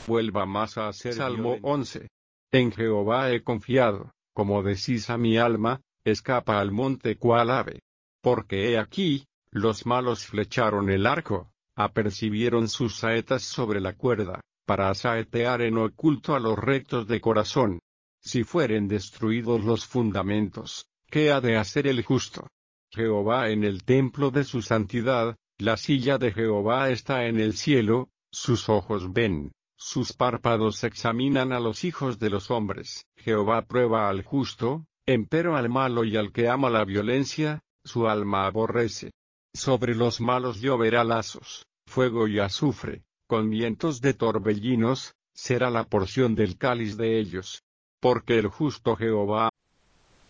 vuelva más a hacer Salmo 11. En Jehová he confiado, como decís a mi alma, escapa al monte cual ave. Porque he aquí, los malos flecharon el arco, apercibieron sus saetas sobre la cuerda, para saetear en oculto a los rectos de corazón. Si fueren destruidos los fundamentos, ¿qué ha de hacer el justo? Jehová en el templo de su santidad, la silla de Jehová está en el cielo, sus ojos ven, sus párpados examinan a los hijos de los hombres. Jehová prueba al justo, empero al malo y al que ama la violencia, su alma aborrece. Sobre los malos lloverá lazos, fuego y azufre, con vientos de torbellinos, será la porción del cáliz de ellos. Porque el justo Jehová